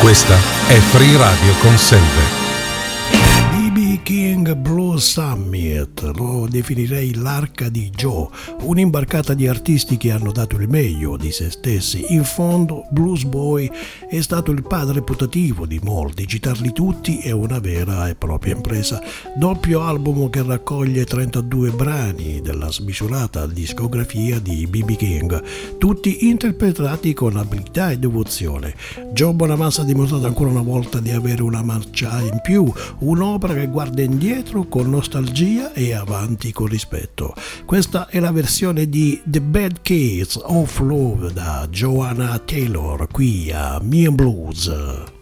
Questa è Free Radio con Selve. B.B. King Blues Summit, lo definirei l'arca di Joe, un'imbarcata di artisti che hanno dato il meglio di se stessi. In fondo, Blues Boy è stato il padre putativo di molti, citarli tutti è una vera e propria impresa. Doppio album che raccoglie 32 brani della smisurata discografia di B.B. King, tutti interpretati con abilità e devozione. Joe Bonamassa ha dimostrato ancora una volta di avere una marcia in più, un'opera che guarda indietro con nostalgia e avanti con rispetto. Questa è la versione di The Bad Case of Love da Joanna Taylor qui a Me and Blues.